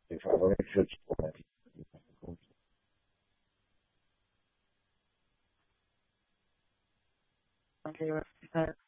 对，法国人是举国问题，公平。 Okay,